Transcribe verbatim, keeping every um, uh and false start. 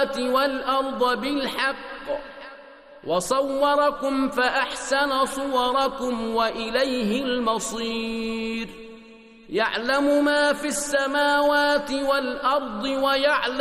السماوات والأرض بالحق وصوركم فأحسن صوركم وإليه المصير يعلم ما في السماوات والأرض ويعلم